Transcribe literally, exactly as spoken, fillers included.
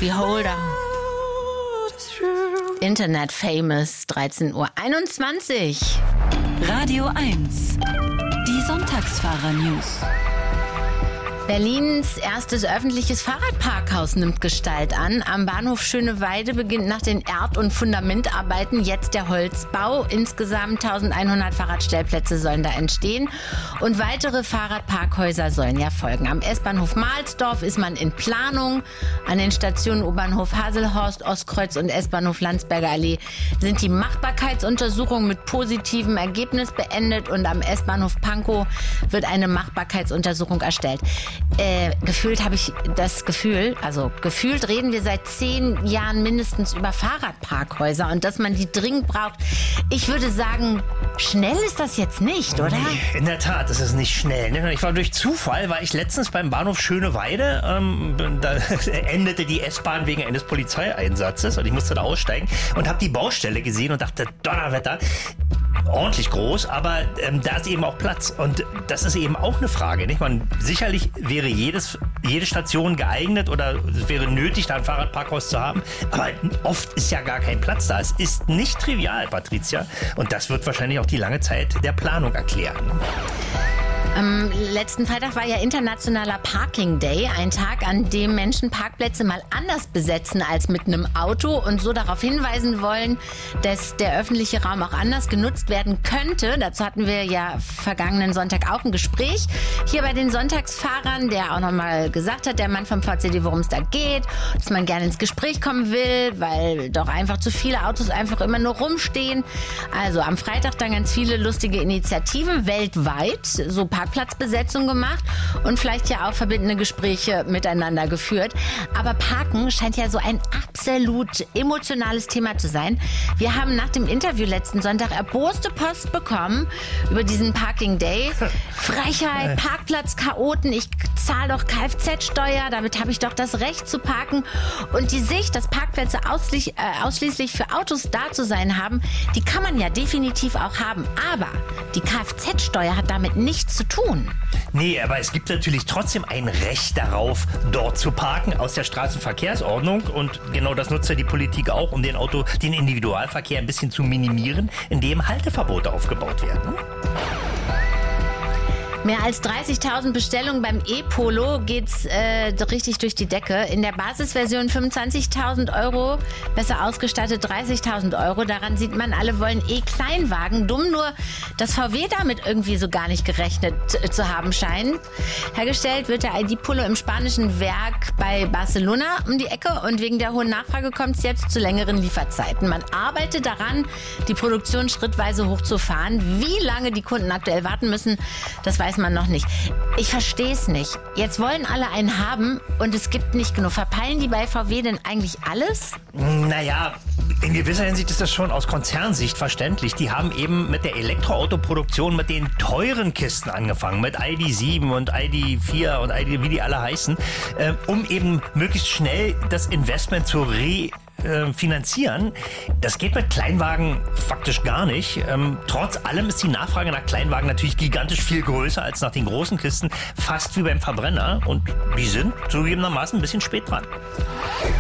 Beholder. Internet Famous, dreizehn Uhr einundzwanzig. Radio eins. Die Sonntagsfahrer-News. Berlins erstes öffentliches Fahrradparkhaus nimmt Gestalt an. Am Bahnhof Schöneweide beginnt nach den Erd- und Fundamentarbeiten jetzt der Holzbau. Insgesamt eintausendeinhundert Fahrradstellplätze sollen da entstehen und weitere Fahrradparkhäuser sollen ja folgen. Am S-Bahnhof Mahlsdorf ist man in Planung. An den Stationen U-Bahnhof Haselhorst, Ostkreuz und S-Bahnhof Landsberger Allee sind die Machbarkeitsuntersuchungen mit positivem Ergebnis beendet und am S-Bahnhof Pankow wird eine Machbarkeitsuntersuchung erstellt. Äh, gefühlt habe ich das Gefühl, also gefühlt reden wir seit zehn Jahren mindestens über Fahrradparkhäuser und dass man die dringend braucht. Ich würde sagen, schnell ist das jetzt nicht, oder? Nee, in der Tat ist es nicht schnell. Ne? Ich war durch Zufall, war ich letztens beim Bahnhof Schöneweide. Ähm, da endete die S-Bahn wegen eines Polizeieinsatzes und ich musste da aussteigen und habe die Baustelle gesehen und dachte, Donnerwetter, ordentlich groß, aber ähm, da ist eben auch Platz. Und das ist eben auch eine Frage. Nicht? Man, sicherlich wäre jedes, jede Station geeignet oder es wäre nötig, da ein Fahrradparkhaus zu haben. Aber oft ist ja gar kein Platz da. Es ist nicht trivial, Patricia. Und das wird wahrscheinlich auch die lange Zeit der Planung erklären. Am letzten Freitag war ja Internationaler Parking Day, ein Tag, an dem Menschen Parkplätze mal anders besetzen als mit einem Auto und so darauf hinweisen wollen, dass der öffentliche Raum auch anders genutzt werden könnte. Dazu hatten wir ja vergangenen Sonntag auch ein Gespräch hier bei den Sonntagsfahrern, der auch nochmal gesagt hat, der Mann vom V C D, worum es da geht, dass man gerne ins Gespräch kommen will, weil doch einfach zu viele Autos einfach immer nur rumstehen. Also am Freitag dann ganz viele lustige Initiativen weltweit, so Parkplatzbesetzung gemacht und vielleicht ja auch verbindende Gespräche miteinander geführt. Aber Parken scheint ja so ein absolut emotionales Thema zu sein. Wir haben nach dem Interview letzten Sonntag erboste Post bekommen über diesen Parking Day. Frechheit, Parkplatzchaoten, ich zahle doch Kfz-Steuer, damit habe ich doch das Recht zu parken. Und die Sicht, dass Parkplätze ausschließlich, äh, ausschließlich für Autos da zu sein haben, die kann man ja definitiv auch haben. Aber die Kfz-Steuer hat damit nichts zu tun. Nee, aber es gibt natürlich trotzdem ein Recht darauf, dort zu parken aus der Straßenverkehrsordnung. Und genau das nutzt ja die Politik auch, um den Auto, den Individualverkehr ein bisschen zu minimieren, indem Halteverbote aufgebaut werden. Mehr als dreißigtausend Bestellungen beim E-Polo geht's äh, richtig durch die Decke. In der Basisversion fünfundzwanzigtausend Euro, besser ausgestattet dreißigtausend Euro. Daran sieht man, alle wollen E-Kleinwagen. Dumm nur, dass V W damit irgendwie so gar nicht gerechnet zu haben scheint. Hergestellt wird der I D-Polo im spanischen Werk bei Barcelona um die Ecke und wegen der hohen Nachfrage kommt es jetzt zu längeren Lieferzeiten. Man arbeitet daran, die Produktion schrittweise hochzufahren. Wie lange die Kunden aktuell warten müssen, das weiß man noch nicht. Ich verstehe es nicht. Jetzt wollen alle einen haben und es gibt nicht genug. Verpeilen die bei V W denn eigentlich alles? Naja, in gewisser Hinsicht ist das schon aus Konzernsicht verständlich. Die haben eben mit der Elektroautoproduktion mit den teuren Kisten angefangen, mit I D sieben und I D vier und I D, wie die alle heißen, äh, um eben möglichst schnell das Investment zu re finanzieren. Das geht mit Kleinwagen faktisch gar nicht. Ähm, trotz allem ist die Nachfrage nach Kleinwagen natürlich gigantisch viel größer als nach den großen Kisten, fast wie beim Verbrenner. Und die sind zugegebenermaßen ein bisschen spät dran.